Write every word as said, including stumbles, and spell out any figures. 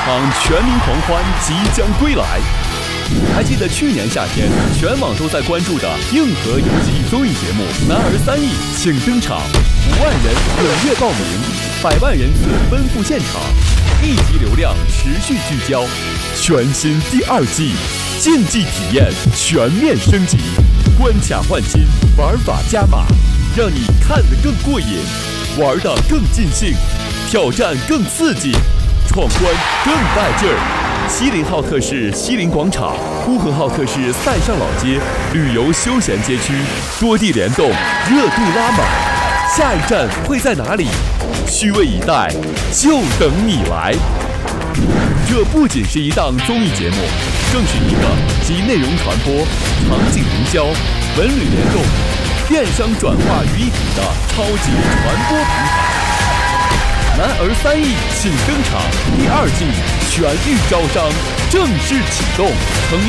场全民狂欢即将归来。还记得去年夏天，全网都在关注的硬核游戏综艺节目《男儿三亿》请登场，五万人踊跃报名，百万人次奔赴现场，一级流量持续聚焦。全新第二季，竞技体验全面升级，关卡换新，玩法加码，让你看得更过瘾，玩得更尽兴，挑战更刺激，闯关更带劲儿。西林号特市西林广场，呼和浩特市塞上老街旅游休闲街区，多地联动，热度拉满。下一站会在哪里？虚位以待，就等你来。这不仅是一档综艺节目，更是一个集内容传播、场景营销、文旅联动、电商转化于一体的超级传播平台。男儿三亿请登场第二季全域招商正式启动，诚邀